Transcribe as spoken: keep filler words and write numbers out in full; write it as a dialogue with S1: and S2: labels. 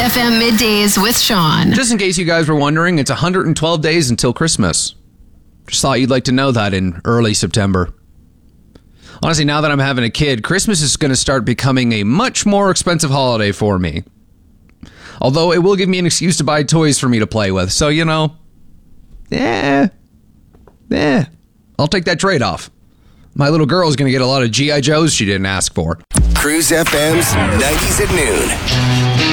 S1: F M Middays with Sean.
S2: Just in case you guys were wondering, it's one hundred twelve days until Christmas. Just thought you'd like to know that in early September. Honestly, now that I'm having a kid, Christmas is going to start becoming a much more expensive holiday for me. Although it will give me an excuse to buy toys for me to play with. So, you know, yeah, yeah, I'll take that trade-off. My little girl is going to get a lot of G I Joes she didn't ask for.
S3: Cruise F M's nineties at noon.